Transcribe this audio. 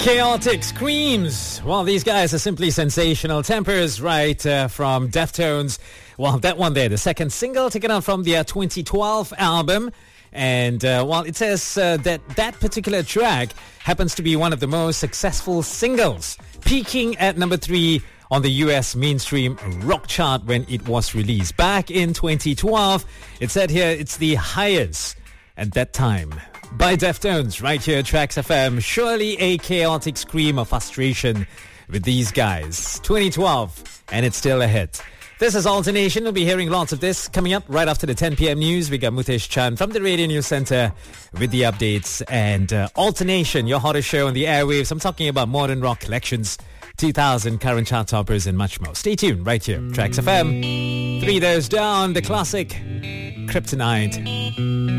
Chaotic screams. Well, these guys are simply sensational. Tempers, right, from Deftones. Well, that one there, the second single taken out from their 2012 album. And, it says that particular track happens to be one of the most successful singles, peaking at number 3 on the US mainstream rock chart when it was released. Back in 2012, it said here it's the highest at that time. By Deftones, right here at Trax FM. Surely a chaotic scream of frustration with these guys. 2012, and it's still a hit. This is Alternation. We'll be hearing lots of this coming up right after the 10 p.m. news. We got Mutesh Chan from the Radio News Center with the updates. And Alternation, your hottest show on the airwaves. I'm talking about modern rock collections, 2000 current chart toppers, and much more. Stay tuned right here, Trax FM. 3 Days Down, the classic Kryptonite.